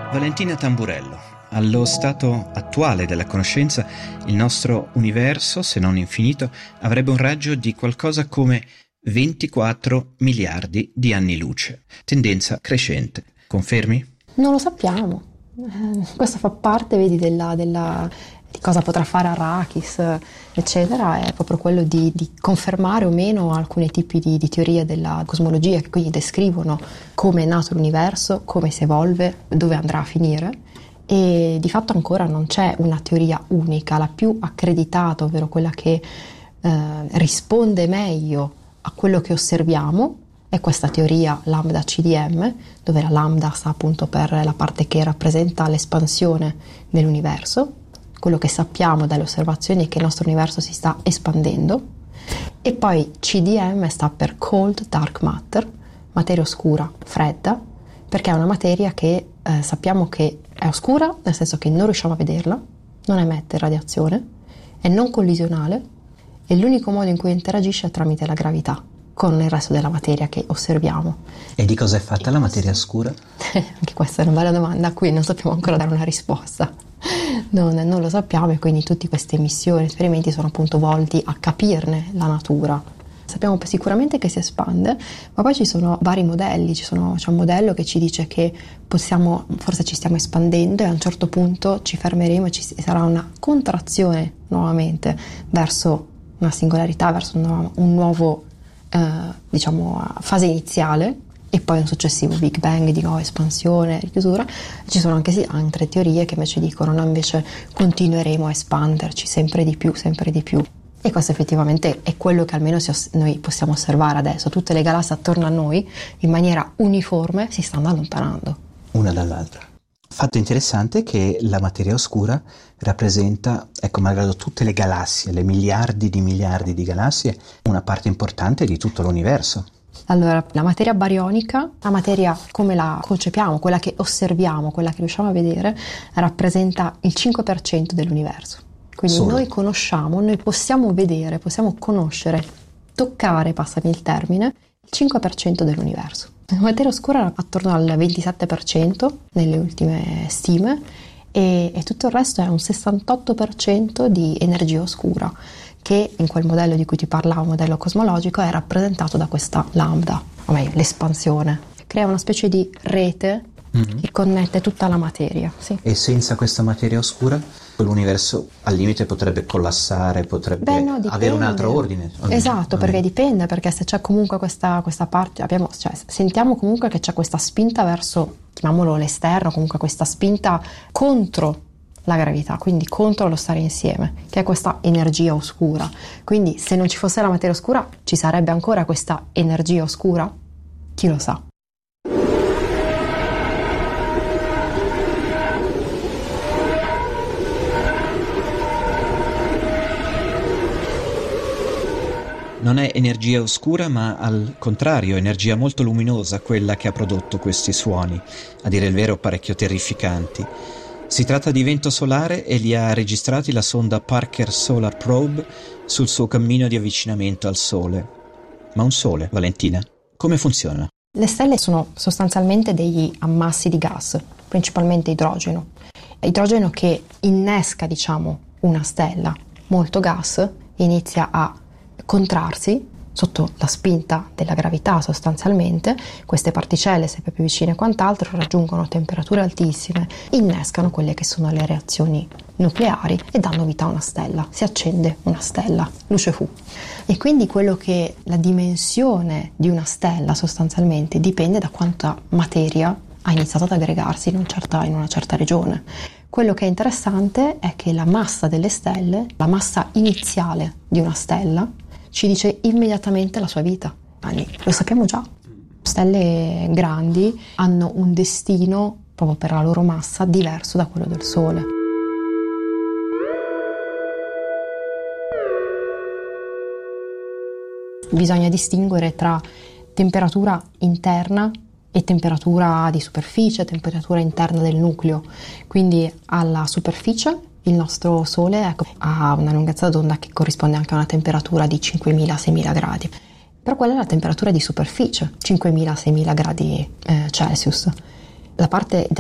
Valentina Tamburello. Allo stato attuale della conoscenza, il nostro universo, se non infinito, avrebbe un raggio di qualcosa come 24 miliardi di anni luce. Tendenza crescente. Confermi? Non lo sappiamo. Questo fa parte, vedi, di cosa potrà fare Arrakis, eccetera, è proprio quello di confermare o meno alcuni tipi di teorie della cosmologia che quindi descrivono come è nato l'universo, come si evolve, dove andrà a finire. E di fatto ancora non c'è una teoria unica, la più accreditata, ovvero quella che risponde meglio a quello che osserviamo, è questa teoria lambda CDM, dove la lambda sta appunto per la parte che rappresenta l'espansione dell'universo. Quello che sappiamo dalle osservazioni è che il nostro universo si sta espandendo, e poi CDM sta per Cold Dark Matter, materia oscura, fredda, perché è una materia che sappiamo che è oscura, nel senso che non riusciamo a vederla, non emette radiazione, è non collisionale e l'unico modo in cui interagisce è tramite la gravità con il resto della materia che osserviamo. E di cosa è fatta la materia oscura? Anche questa è una bella domanda a cui non sappiamo ancora dare una risposta. Non lo sappiamo, e quindi tutte queste missioni, esperimenti sono appunto volti a capirne la natura. Sappiamo sicuramente che si espande, ma poi ci sono vari modelli. C'è un modello che ci dice che forse ci stiamo espandendo e a un certo punto ci fermeremo e ci sarà una contrazione nuovamente verso una singolarità, verso un nuovo fase iniziale, e poi un successivo Big Bang, di nuova espansione, richiusura. Ci sono anche altre teorie che invece dicono no, invece continueremo a espanderci sempre di più, e questo effettivamente è quello che almeno noi possiamo osservare adesso. Tutte le galassie attorno a noi in maniera uniforme si stanno allontanando una dall'altra. Fatto interessante che la materia oscura rappresenta, malgrado tutte le galassie, le miliardi di galassie, una parte importante di tutto l'universo. Allora, la materia barionica, la materia come la concepiamo, quella che osserviamo, quella che riusciamo a vedere, rappresenta il 5% dell'universo. Quindi Solo. Noi conosciamo, noi possiamo vedere, possiamo conoscere, toccare, passami il termine, il 5% dell'universo. La materia oscura è attorno al 27% nelle ultime stime, e tutto il resto è un 68% di energia oscura, che in quel modello di cui ti parlavo, modello cosmologico, è rappresentato da questa lambda, o meglio l'espansione. Crea una specie di rete che connette tutta la materia. Sì. E senza questa materia oscura l'universo al limite potrebbe collassare, avere un altro ordine. Esatto, perché dipende, perché se c'è comunque questa parte, sentiamo comunque che c'è questa spinta verso, chiamiamolo l'esterno, comunque questa spinta contro la gravità, quindi contro lo stare insieme, che è questa energia oscura. Quindi se non ci fosse la materia oscura, ci sarebbe ancora questa energia oscura? Chi lo sa? Non è energia oscura, ma al contrario, energia molto luminosa quella che ha prodotto questi suoni, a dire il vero parecchio terrificanti. Si tratta di vento solare e li ha registrati la sonda Parker Solar Probe sul suo cammino di avvicinamento al Sole. Ma un Sole, Valentina, come funziona? Le stelle sono sostanzialmente degli ammassi di gas, principalmente idrogeno. Idrogeno che innesca, una stella, molto gas, inizia a contrarsi sotto la spinta della gravità sostanzialmente. Queste particelle, sempre più vicine e quant'altro, raggiungono temperature altissime, innescano quelle che sono le reazioni nucleari e danno vita a una stella. Si accende una stella, luce fu. E quindi la dimensione di una stella sostanzialmente dipende da quanta materia ha iniziato ad aggregarsi in una certa regione. Quello che è interessante è che la massa delle stelle, la massa iniziale di una stella, ci dice immediatamente la sua vita. Lo sappiamo già. Stelle grandi hanno un destino, proprio per la loro massa, diverso da quello del Sole. Bisogna distinguere tra temperatura interna e temperatura di superficie, temperatura interna del nucleo. Quindi alla superficie il nostro Sole ha una lunghezza d'onda che corrisponde anche a una temperatura di 5.000-6.000 gradi. Però quella è la temperatura di superficie, 5.000-6.000 gradi Celsius. La parte